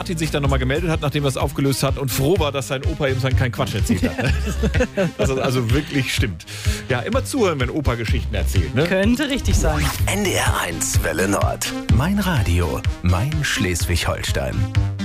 Martin sich dann nochmal gemeldet hat, nachdem er es aufgelöst hat und froh war, dass sein Opa ihm keinen Quatsch erzählt hat. Ne? Dass das also wirklich stimmt. Ja, immer zuhören, wenn Opa Geschichten erzählt. Ne? Könnte richtig sein. NDR 1 Welle Nord. Mein Radio. Mein Schleswig-Holstein.